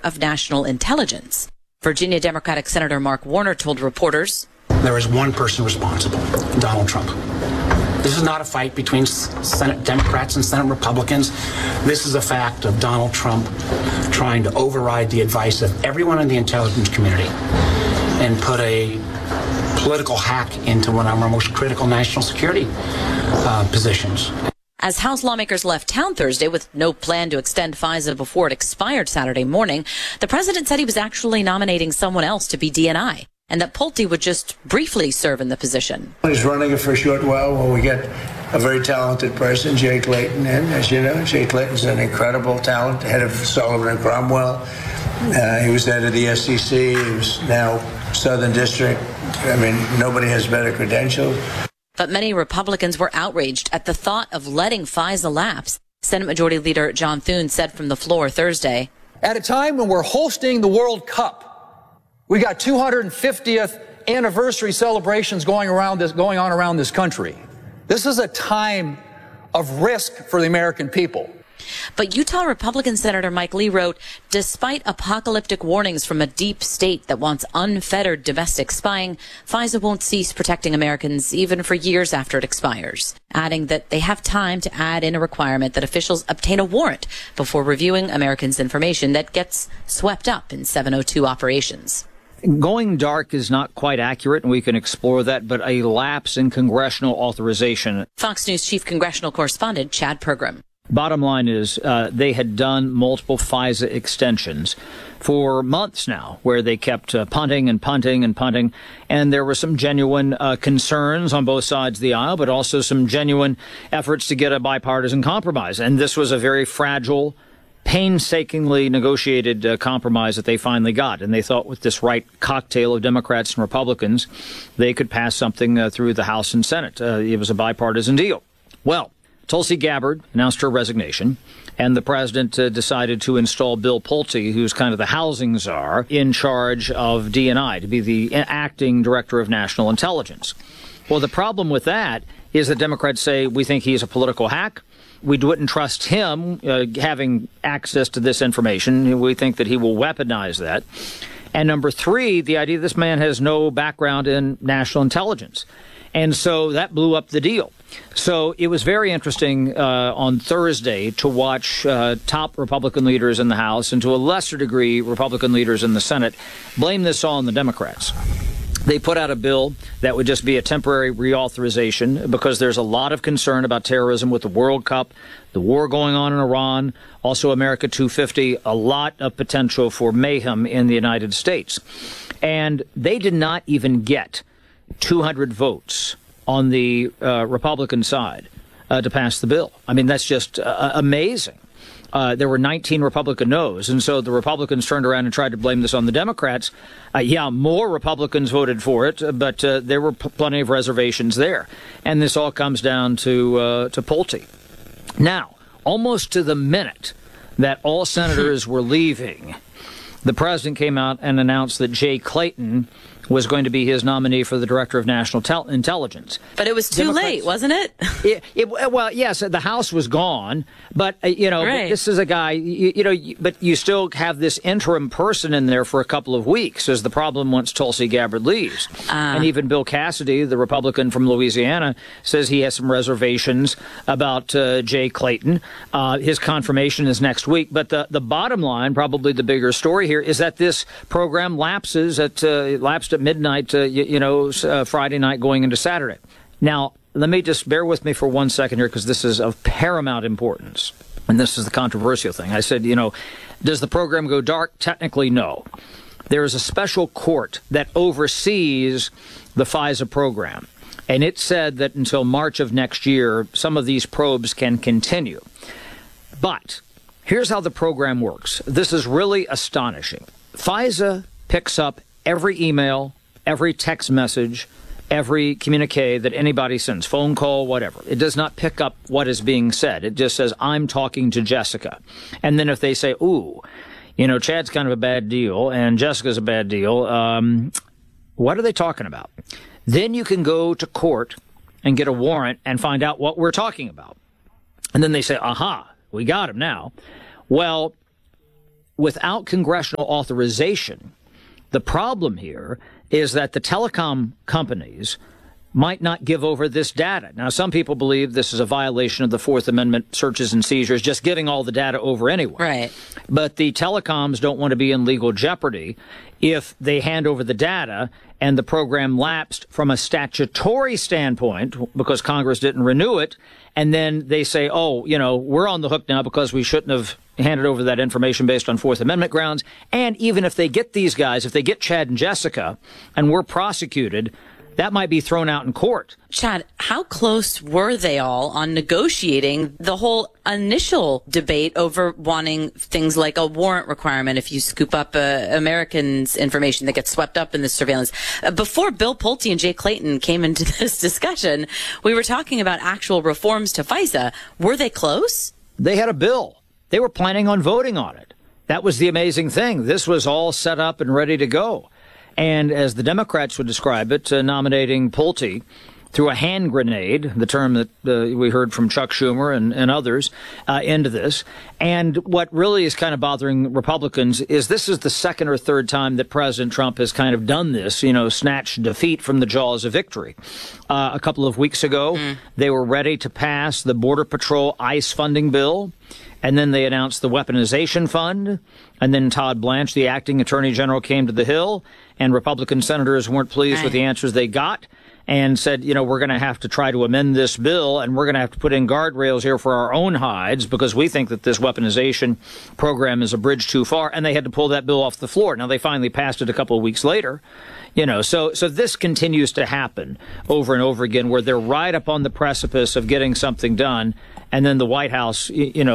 of National Intelligence. Virginia Democratic Senator Mark Warner told reporters, "There is one person responsible, Donald Trump. This is not a fight between Senate Democrats and Senate Republicans. This is a fact of Donald Trump trying to override the advice of everyone in the intelligence community and put a political hack into one of our most critical national security positions." As House lawmakers left town Thursday with no plan to extend FISA before it expired Saturday morning, the president said he was actually nominating someone else to be DNI, and that Pulte would just briefly serve in the position. He's running it for a short while while we get a very talented person, Jay Clayton, in. As you know, Jay Clayton's an incredible talent, head of Sullivan and Cromwell. He was head of the SEC. He was now Southern District. I mean, nobody has better credentials. But many Republicans were outraged at the thought of letting FISA lapse. Senate Majority Leader John Thune said from the floor Thursday, "At a time when we're hosting the World Cup, we got 250th anniversary celebrations going on around this country. This is a time of risk for the American people." But Utah Republican Senator Mike Lee wrote, despite apocalyptic warnings from a deep state that wants unfettered domestic spying, FISA won't cease protecting Americans even for years after it expires, adding that they have time to add in a requirement that officials obtain a warrant before reviewing Americans' information that gets swept up in 702 operations. Going dark is not quite accurate, and we can explore that, but a lapse in congressional authorization. Fox News chief congressional correspondent Chad Pergram. Bottom line is they had done multiple FISA extensions for months now, where they kept punting and punting and punting, and there were some genuine concerns on both sides of the aisle, but also some genuine efforts to get a bipartisan compromise. And this was a very fragile, painstakingly negotiated compromise that they finally got. And they thought with this right cocktail of Democrats and Republicans, they could pass something through the House and Senate. It was a bipartisan deal. Well, Tulsi Gabbard announced her resignation, and the president decided to install Bill Pulte, who's kind of the housing czar, in charge of DNI, to be the acting director of national intelligence. Well, the problem with that is that Democrats say, we think he's a political hack. We wouldn't trust him having access to this information. We think that he will weaponize that. And number three, the idea this man has no background in national intelligence. And so that blew up the deal. So it was very interesting on Thursday to watch top Republican leaders in the House and to a lesser degree Republican leaders in the Senate blame this all on the Democrats. They put out a bill that would just be a temporary reauthorization because there's a lot of concern about terrorism with the World Cup, the war going on in Iran, also America 250, a lot of potential for mayhem in the United States. And they did not even get 200 votes on the Republican side to pass the bill. I mean, that's just amazing. There were 19 Republican no's, and so the Republicans turned around and tried to blame this on the Democrats. More Republicans voted for it, but there were plenty of reservations there. And this all comes down to Pulte. Now, almost to the minute that all senators were leaving, the president came out and announced that Jay Clayton was going to be his nominee for the director of national intelligence. But it was too late, wasn't it? Well, yes, the House was gone, but, Right. This is a guy, but you still have this interim person in there for a couple of weeks, is the problem once Tulsi Gabbard leaves. And even Bill Cassidy, the Republican from Louisiana, says he has some reservations about Jay Clayton. His confirmation is next week. But the bottom line, probably the bigger story here, is that this program lapsed at midnight, Friday night going into Saturday. Now, let me just bear with me for 1 second here because this is of paramount importance. And this is the controversial thing. I said, does the program go dark? Technically, no. There is a special court that oversees the FISA program. And it said that until March of next year, some of these probes can continue. But here's how the program works. This is really astonishing. FISA picks up every email, every text message, every communique that anybody sends, phone call, whatever. It does not pick up what is being said. It just says, I'm talking to Jessica. And then if they say, Chad's kind of a bad deal and Jessica's a bad deal, what are they talking about? Then you can go to court and get a warrant and find out what we're talking about. And then they say, aha, we got him now. Well, without congressional authorization, the problem here is that the telecom companies might not give over this data. Now, some people believe this is a violation of the Fourth Amendment searches and seizures, just giving all the data over anyway. Right. But the telecoms don't want to be in legal jeopardy if they hand over the data and the program lapsed from a statutory standpoint because Congress didn't renew it. And then they say, oh, we're on the hook now because we shouldn't have handed over that information based on Fourth Amendment grounds. And even if they get these guys, if they get Chad and Jessica and we're prosecuted, that might be thrown out in court. Chad, how close were they all on negotiating the whole initial debate over wanting things like a warrant requirement if you scoop up Americans' information that gets swept up in this surveillance? Before Bill Pulte and Jay Clayton came into this discussion, we were talking about actual reforms to FISA. Were they close? They had a bill. They were planning on voting on it. That was the amazing thing. This was all set up and ready to go. And as the Democrats would describe it, nominating Pulte threw a hand grenade, the term that we heard from Chuck Schumer and others, into this. And what really is kind of bothering Republicans is this is the second or third time that President Trump has kind of done this, snatched defeat from the jaws of victory. A couple of weeks ago, they were ready to pass the Border Patrol ICE funding bill. And then they announced the weaponization fund. And then Todd Blanche, the acting attorney general, came to the Hill. And Republican senators weren't pleased with the answers they got and said, we're going to have to try to amend this bill. And we're going to have to put in guardrails here for our own hides because we think that this weaponization program is a bridge too far. And they had to pull that bill off the floor. Now, they finally passed it a couple of weeks later. So this continues to happen over and over again where they're right up on the precipice of getting something done. And then the White House,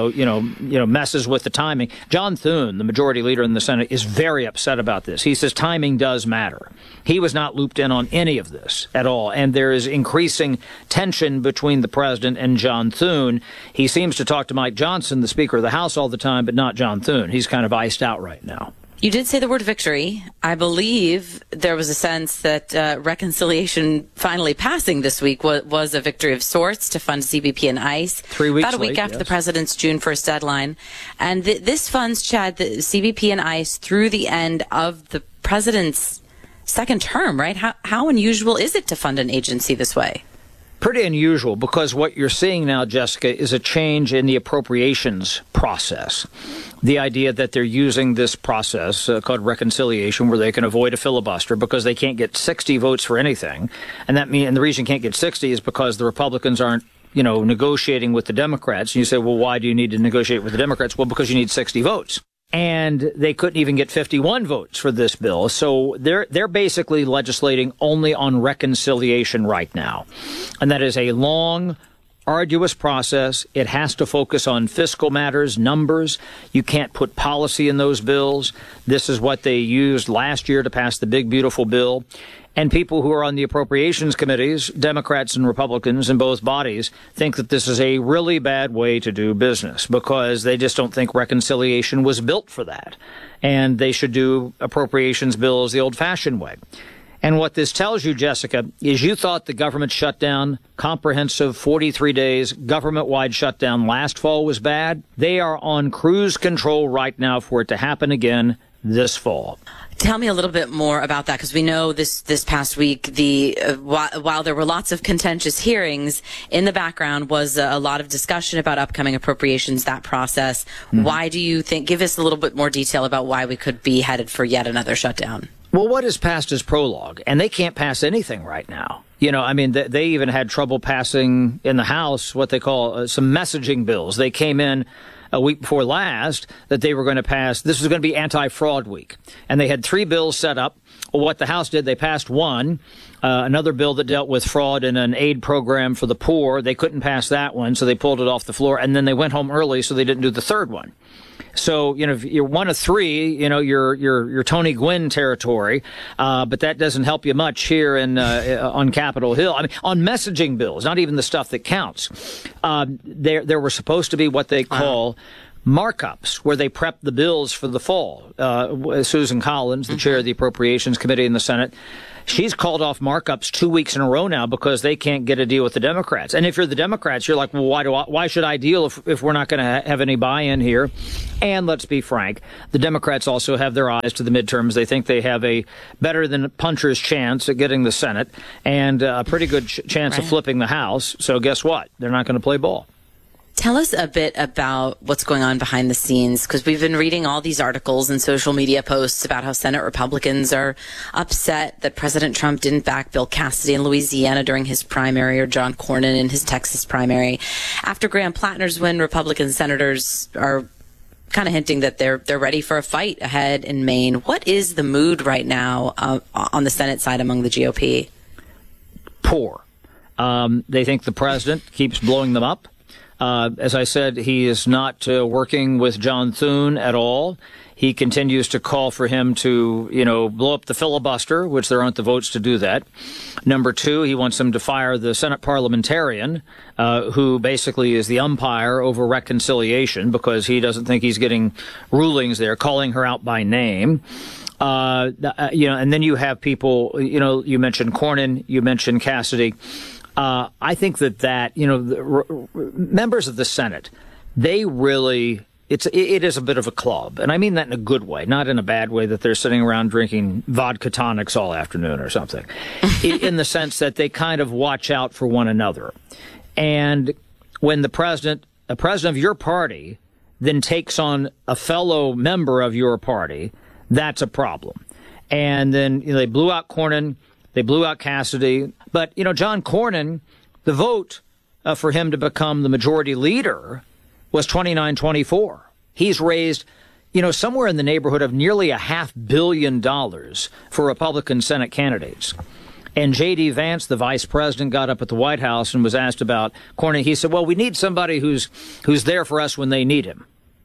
messes with the timing. John Thune, the majority leader in the Senate, is very upset about this. He says timing does matter. He was not looped in on any of this at all. And there is increasing tension between the president and John Thune. He seems to talk to Mike Johnson, the Speaker of the House, all the time, but not John Thune. He's kind of iced out right now. You did say the word victory. I believe there was a sense that reconciliation finally passing this week was a victory of sorts to fund CBP and ICE. 3 weeks about a week late, after yes. the president's June 1st deadline. And this funds, Chad, the CBP and ICE through the end of the president's second term, right? How unusual is it to fund an agency this way? Pretty unusual because what you're seeing now, Jessica, is a change in the appropriations process. The idea that they're using this process called reconciliation where they can avoid a filibuster because they can't get 60 votes for anything. And the reason you can't get 60 is because the Republicans aren't negotiating with the Democrats. And you say, well, why do you need to negotiate with the Democrats? Well, because you need 60 votes. And they couldn't even get 51 votes for this bill. So they're basically legislating only on reconciliation right now. And that is a long, arduous process. It has to focus on fiscal matters, numbers. You can't put policy in those bills. This is what they used last year to pass the big, beautiful bill. And people who are on the appropriations committees, Democrats and Republicans in both bodies, think that this is a really bad way to do business because they just don't think reconciliation was built for that. And they should do appropriations bills the old-fashioned way. And what this tells you, Jessica, is you thought the government shutdown, comprehensive 43 days, government-wide shutdown last fall was bad. They are on cruise control right now for it to happen again this fall. Tell me a little bit more about that, because we know this past week, while there were lots of contentious hearings, in the background was a lot of discussion about upcoming appropriations, that process. Mm-hmm. Why do you think, give us a little bit more detail about why we could be headed for yet another shutdown? Well, what is passed is prologue, and they can't pass anything right now. They even had trouble passing in the House what they call some messaging bills. They came in a week before last that they were going to pass. This was going to be anti-fraud week. And they had 3 bills set up. Well, what the House did, they passed one, another bill that dealt with fraud in an aid program for the poor. They couldn't pass that one, so they pulled it off the floor. And then they went home early, so they didn't do the third one. So, if you're one of 3, you're Tony Gwynn territory, but that doesn't help you much here on Capitol Hill. On messaging bills, not even the stuff that counts. There were supposed to be what they call markups where they prep the bills for the fall. Susan Collins, the chair of the Appropriations Committee in the Senate, she's called off markups 2 weeks in a row now because they can't get a deal with the Democrats. And if you're the Democrats, you're like, well, why should I deal if we're not going to have any buy-in here? And let's be frank, the Democrats also have their eyes to the midterms. They think they have a better than puncher's chance at getting the Senate and a pretty good chance of flipping the House. So guess what? They're not going to play ball. Tell us a bit about what's going on behind the scenes, because we've been reading all these articles and social media posts about how Senate Republicans are upset that President Trump didn't back Bill Cassidy in Louisiana during his primary or John Cornyn in his Texas primary. After Graham Plattner's win, Republican senators are kind of hinting that they're ready for a fight ahead in Maine. What is the mood right now on the Senate side among the GOP? Poor. They think the president keeps blowing them up. As I said, he is not working with John Thune at all. He continues to call for him to, blow up the filibuster, which there aren't the votes to do that. Number two, he wants him to fire the Senate parliamentarian, who basically is the umpire over reconciliation because he doesn't think he's getting rulings there, calling her out by name. And then you have people, you mentioned Cornyn, you mentioned Cassidy. I think that members of the Senate, they really, it is a bit of a club. And I mean that in a good way, not in a bad way that they're sitting around drinking vodka tonics all afternoon or something, in the sense that they kind of watch out for one another. And when a president of your party then takes on a fellow member of your party, that's a problem. And then they blew out Cornyn. They blew out Cassidy. But, John Cornyn, the vote for him to become the majority leader was 29-24. He's raised, somewhere in the neighborhood of nearly $500 million for Republican Senate candidates. And J.D. Vance, the vice president, got up at the White House and was asked about Cornyn. He said, well, we need somebody who's there for us when they need him.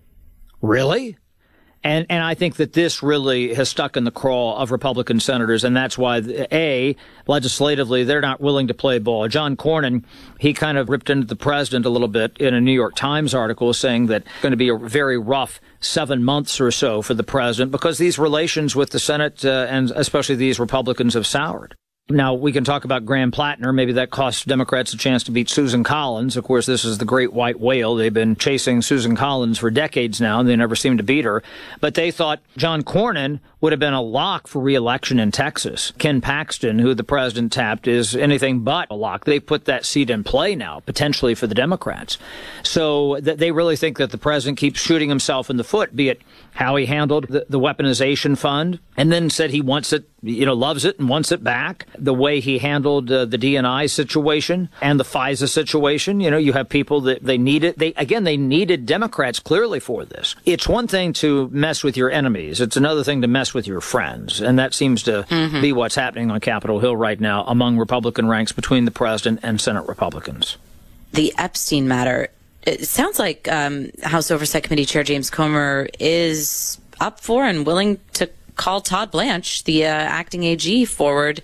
Really? And I think that this really has stuck in the craw of Republican senators, and that's why, legislatively, they're not willing to play ball. John Cornyn, he kind of ripped into the president a little bit in a New York Times article saying that it's going to be a very rough 7 months or so for the president because these relations with the Senate and especially these Republicans have soured. Now, we can talk about Graham Plattner. Maybe that costs Democrats a chance to beat Susan Collins. Of course, this is the great white whale. They've been chasing Susan Collins for decades now, and they never seem to beat her. But they thought John Cornyn would have been a lock for re-election in Texas. Ken Paxton, who the president tapped, is anything but a lock. They put that seat in play now, potentially for the Democrats. So they really think that the president keeps shooting himself in the foot, be it how he handled the weaponization fund, and then said he wants it, loves it and wants it back. The way he handled the D&I situation and the FISA situation, you have people that they needed. They needed Democrats clearly for this. It's one thing to mess with your enemies. It's another thing to mess with your friends. And that seems to be what's happening on Capitol Hill right now among Republican ranks between the president and Senate Republicans. The Epstein matter. It sounds like House Oversight Committee Chair James Comer is up for and willing to call Todd Blanche, the acting AG, forward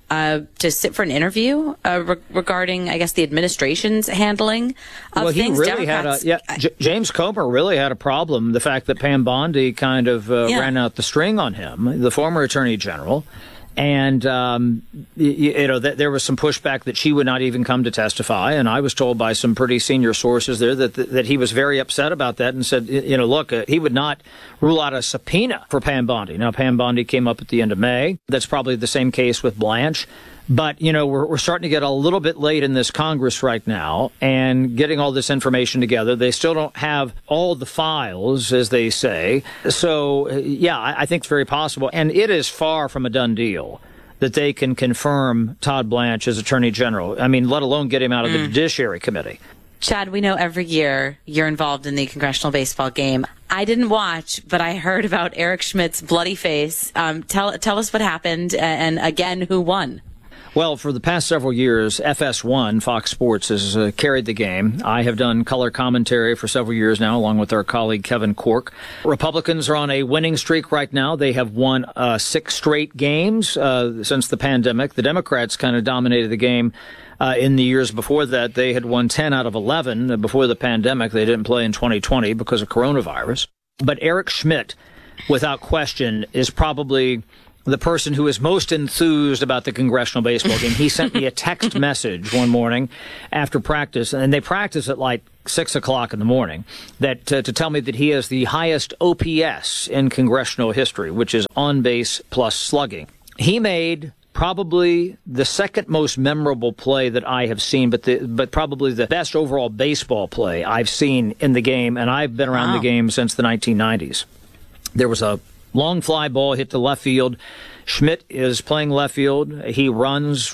to sit for an interview regarding, I guess, the administration's handling of things. Well, he really James Comer really had a problem. The fact that Pam Bondi kind of ran out the string on him, the former attorney general. And, there was some pushback that she would not even come to testify. And I was told by some pretty senior sources there that he was very upset about that and said, look, he would not rule out a subpoena for Pam Bondi. Now, Pam Bondi came up at the end of May. That's probably the same case with Blanche. But, we're starting to get a little bit late in this Congress right now and getting all this information together. They still don't have all the files, as they say. So, I think it's very possible. And it is far from a done deal that they can confirm Todd Blanche as Attorney General. I mean, let alone get him out of the Judiciary Committee. Chad, we know every year you're involved in the congressional baseball game. I didn't watch, but I heard about Eric Schmidt's bloody face. Tell us what happened and, again, who won. Well, for the past several years, FS1, Fox Sports, has carried the game. I have done color commentary for several years now, along with our colleague Kevin Corke. Republicans are on a winning streak right now. They have won 6 straight games since the pandemic. The Democrats kind of dominated the game in the years before that. They had won 10 out of 11 before the pandemic. They didn't play in 2020 because of coronavirus. But Eric Schmidt, without question, is probably the person who is most enthused about the congressional baseball game. He sent me a text message one morning after practice, and they practice at like 6 o'clock in the morning, that to tell me that he has the highest OPS in congressional history, which is on base plus slugging. He made probably the second most memorable play that I have seen, but probably the best overall baseball play I've seen in the game, and I've been around the game since the 1990s. There was a long fly ball hit to left field. Schmidt is playing left field. He runs.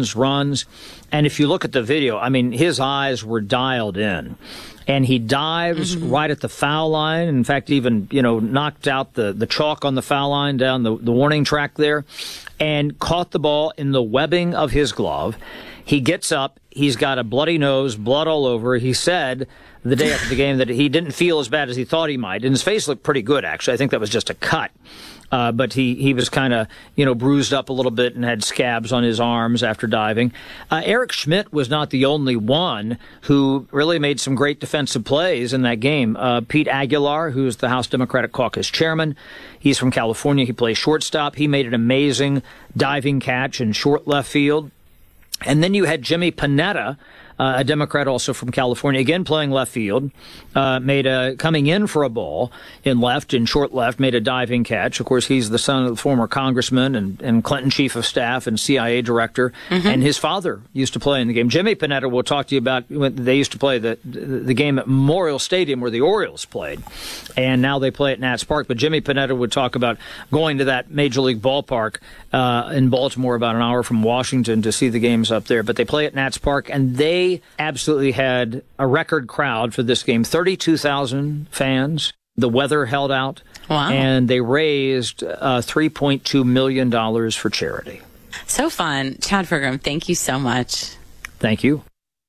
And if you look at the video, I mean, his eyes were dialed in. And he dives right at the foul line. In fact, even, knocked out the chalk on the foul line down the warning track there, and caught the ball in the webbing of his glove. He gets up. He's got a bloody nose, blood all over. He said the day after the game that he didn't feel as bad as he thought he might. And his face looked pretty good, actually. I think that was just a cut. But he was kind of, bruised up a little bit and had scabs on his arms after diving. Eric Schmidt was not the only one who really made some great defensive plays in that game. Pete Aguilar, who's the House Democratic Caucus chairman, he's from California. He plays shortstop. He made an amazing diving catch in short left field. And then you had Jimmy Panetta, a Democrat also from California, again playing left field, coming in for a ball in short left, made a diving catch. Of course, he's the son of the former congressman and Clinton chief of staff and CIA director, and his father used to play in the game. Jimmy Panetta will talk to you about when they used to play the game at Memorial Stadium where the Orioles played, and now they play at Nats Park. But Jimmy Panetta would talk about going to that Major League ballpark in Baltimore, about an hour from Washington, to see the games up there. But they play at Nats Park, and they absolutely had a record crowd for this game, 32,000 fans. The weather held out. Wow. And they raised $3.2 million for charity. So fun. Chad Pergram, thank you so much. Thank you.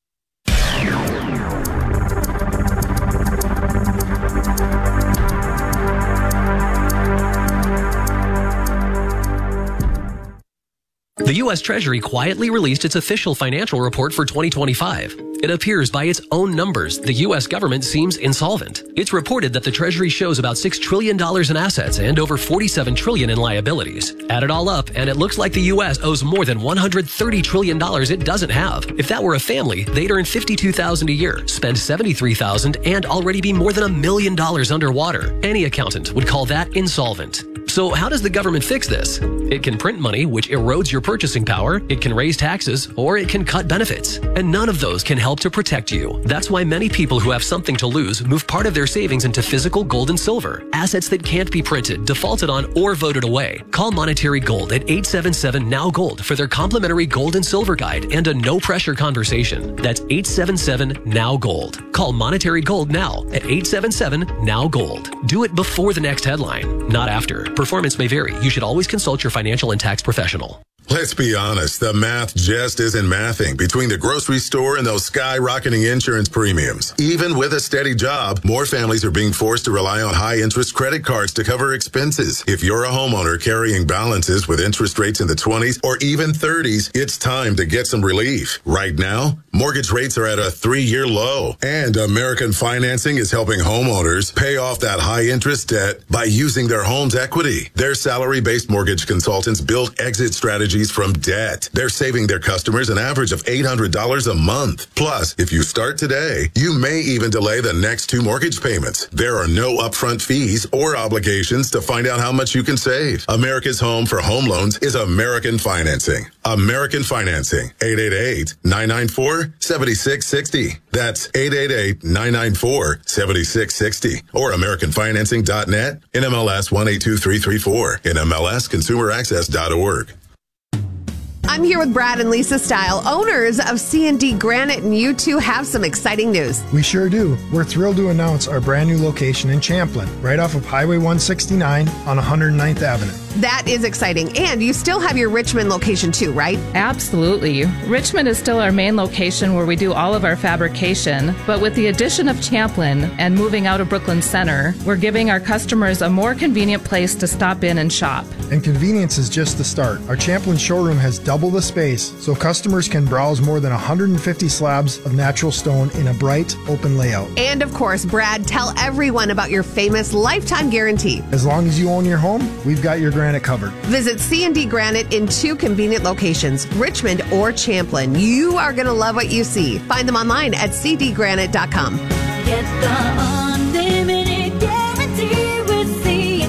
The U.S. Treasury quietly released its official financial report for 2025. It appears by its own numbers the U.S. government seems insolvent. It's reported that the Treasury shows about $6 trillion in assets and over $47 trillion in liabilities. Add it all up, and it looks like the U.S. owes more than $130 trillion it doesn't have. If that were a family, they'd earn $52,000 a year, spend $73,000, and already be more than $1 million underwater. Any accountant would call that insolvent. So how does the government fix this? It can print money, which erodes your purchasing power, it can raise taxes, or it can cut benefits. And none of those can help to protect you. That's why many people who have something to lose move part of their savings into physical gold and silver, assets that can't be printed, defaulted on, or voted away. Call Monetary Gold at 877-NOW-GOLD for their complimentary gold and silver guide and a no-pressure conversation. That's 877-NOW-GOLD. Call Monetary Gold now at 877-NOW-GOLD. Do it before the next headline, not after. Performance may vary. You should always consult your financial and tax professional. Let's be honest, the math just isn't mathing between the grocery store and those skyrocketing insurance premiums. Even with a steady job, more families are being forced to rely on high-interest credit cards to cover expenses. If you're a homeowner carrying balances with interest rates in the 20s or even 30s, it's time to get some relief. Right now, mortgage rates are at a 3-year low, and American Financing is helping homeowners pay off that high-interest debt by using their home's equity. Their salary-based mortgage consultants build exit strategies from debt. They're saving their customers an average of $800 a month. Plus, if you start today, you may even delay the next 2 mortgage payments. There are no upfront fees or obligations to find out how much you can save. America's home for home loans is American Financing. American Financing, 888-994-7660. That's 888-994-7660. Or AmericanFinancing.net, NMLS 182334, NMLSConsumerAccess.org. I'm here with Brad and Lisa Stile, owners of C&D Granite, and you two have some exciting news. We sure do. We're thrilled to announce our brand new location in Champlin, right off of Highway 169 on 109th Avenue. That is exciting. And you still have your Richmond location too, right? Absolutely. Richmond is still our main location where we do all of our fabrication, but with the addition of Champlin and moving out of Brooklyn Center, we're giving our customers a more convenient place to stop in and shop. And convenience is just the start. Our Champlin showroom has double the space, so customers can browse more than 150 slabs of natural stone in a bright, open layout. And of course, Brad, tell everyone about your famous lifetime guarantee. As long as you own your home, we've got your granite covered. Visit C&D Granite in 2 convenient locations, Richmond or Champlin. You are going to love what you see. Find them online at cdgranite.com. Get the unlimited guarantee with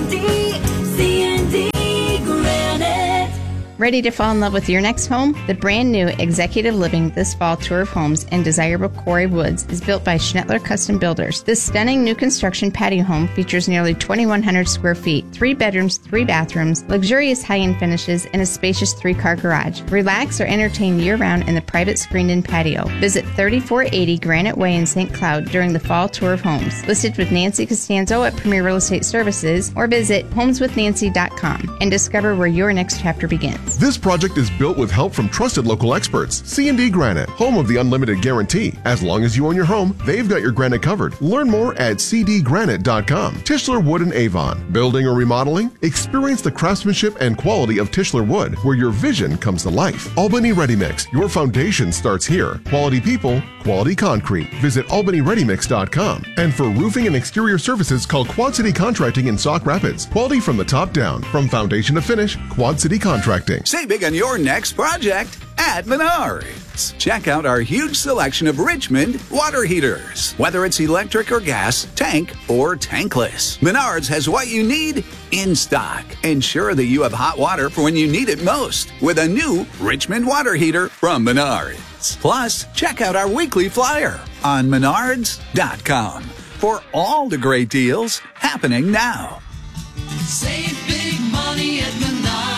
C&D Granite. Ready to fall in love with your next home? The brand new Executive Living This Fall Tour of Homes in desirable Quarry Woods is built by Schnettler Custom Builders. This stunning new construction patio home features nearly 2,100 square feet, 3 bedrooms, 3 bathrooms, luxurious high-end finishes, and a spacious 3-car garage. Relax or entertain year-round in the private screened-in patio. Visit 3480 Granite Way in St. Cloud during the Fall Tour of Homes. Listed with Nancy Costanzo at Premier Real Estate Services, or visit homeswithnancy.com and discover where your next chapter begins. This project is built with help from trusted local experts. C&D Granite, home of the unlimited guarantee. As long as you own your home, they've got your granite covered. Learn more at cdgranite.com. Tischler Wood in Avon. Building or remodeling? Experience the craftsmanship and quality of Tischler Wood, where your vision comes to life. Albany Ready Mix. Your foundation starts here. Quality people, quality concrete. Visit albanyreadymix.com. And for roofing and exterior services, call Quad City Contracting in Sauk Rapids. Quality from the top down. From foundation to finish, Quad City Contracting. Save big on your next project at Menards. Check out our huge selection of Richmond water heaters. Whether it's electric or gas, tank or tankless, Menards has what you need in stock. Ensure that you have hot water for when you need it most with a new Richmond water heater from Menards. Plus, check out our weekly flyer on menards.com for all the great deals happening now. Save big money at Menards.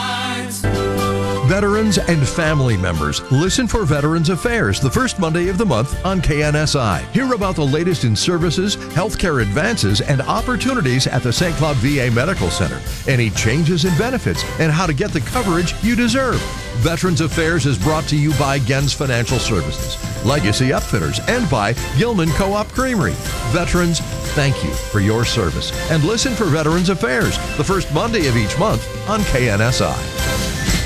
Veterans and family members, listen for Veterans Affairs the first Monday of the month on KNSI. Hear about the latest in services, healthcare advances, and opportunities at the St. Cloud VA Medical Center. Any changes in benefits and how to get the coverage you deserve. Veterans Affairs is brought to you by Gens Financial Services, Legacy Upfitters, and by Gilman Co-op Creamery. Veterans, thank you for your service. And listen for Veterans Affairs the first Monday of each month on KNSI.